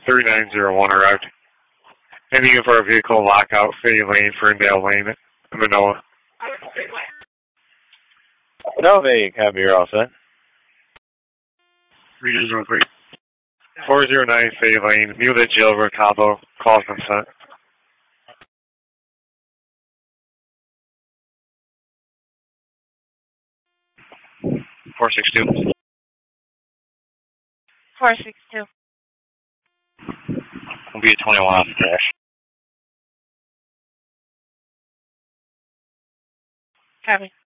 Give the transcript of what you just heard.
3901 arrived. Ending of our vehicle lockout, Fay Lane, Ferndale Lane, Manoa. No, they have you all set. Readers real quick. 409 Fay Lane, Mulet Jill Ricabo, call consent. 462. 462. Will be a 21 off the dash. Copy.